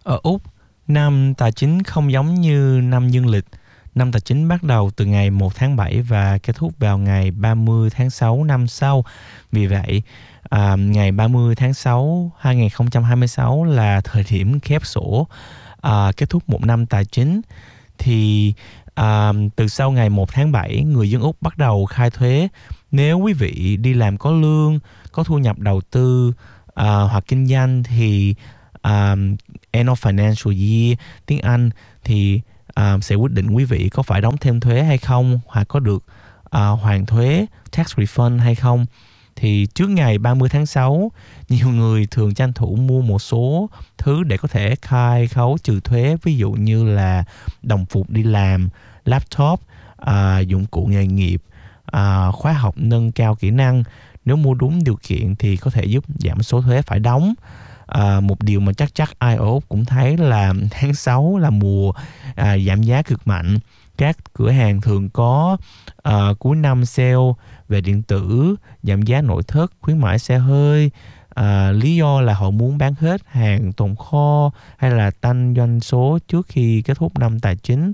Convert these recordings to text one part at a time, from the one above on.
Ở Úc, năm tài chính không giống như năm dương lịch. Năm tài chính bắt đầu từ ngày 1 tháng 7 và kết thúc vào ngày 30 tháng 6 năm sau. Vì vậy, ngày 30 tháng 6 2026 là thời điểm khép sổ, kết thúc một năm tài chính. Thì từ sau ngày 1 tháng 7, người dân Úc bắt đầu khai thuế. Nếu quý vị đi làm có lương, có thu nhập đầu tư hoặc kinh doanh thì end of financial year tiếng Anh thì sẽ quyết định quý vị có phải đóng thêm thuế hay không, hoặc có được hoàn thuế tax refund hay không. Thì trước ngày 30 tháng 6, nhiều người thường tranh thủ mua một số thứ để có thể khai khấu trừ thuế, ví dụ như là đồng phục đi làm, laptop, dụng cụ nghề nghiệp, khóa học nâng cao kỹ năng. Nếu mua đúng điều kiện thì có thể giúp giảm số thuế phải đóng. Một điều mà chắc ai ở Úc cũng thấy là tháng 6 là mùa giảm giá cực mạnh. Các cửa hàng thường có cuối năm sale về điện tử, giảm giá nội thất, khuyến mãi xe hơi. Lý do là họ muốn bán hết hàng tồn kho hay là tăng doanh số trước khi kết thúc năm tài chính.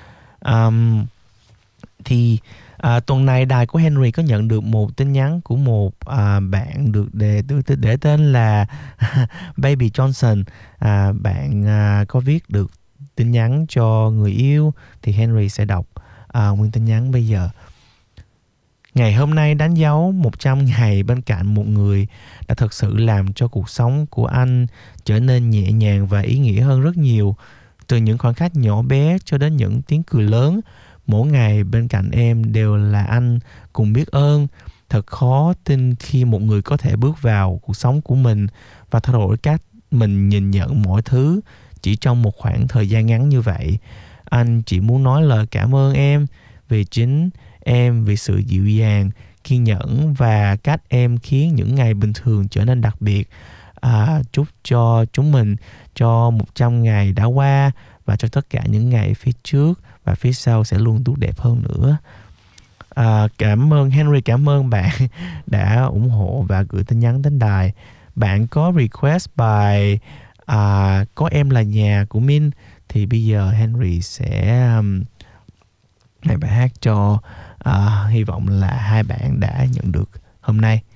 Tuần này đài của Henry có nhận được một tin nhắn của một bạn được để tên là Baby Johnson. Bạn có viết được tin nhắn cho người yêu, thì Henry sẽ đọc nguyên tin nhắn bây giờ. Ngày hôm nay đánh dấu 100 ngày bên cạnh một người đã thực sự làm cho cuộc sống của anh trở nên nhẹ nhàng và ý nghĩa hơn rất nhiều. Từ những khoảnh khắc nhỏ bé cho đến những tiếng cười lớn, mỗi ngày bên cạnh em đều là anh cùng biết ơn. Thật khó tin khi một người có thể bước vào cuộc sống của mình và thay đổi cách mình nhìn nhận mọi thứ chỉ trong một khoảng thời gian ngắn như vậy. Anh chỉ muốn nói lời cảm ơn em vì chính em, vì sự dịu dàng, kiên nhẫn và cách em khiến những ngày bình thường trở nên đặc biệt. Chúc cho chúng mình, cho 100 ngày đã qua và cho tất cả những ngày phía trước và phía sau sẽ luôn tốt đẹp hơn nữa. Cảm ơn Henry, cảm ơn bạn đã ủng hộ và gửi tin nhắn đến đài. Bạn có request bài Có Em Là Nhà của Min, thì bây giờ Henry sẽ bài hát cho hy vọng là hai bạn đã nhận được hôm nay.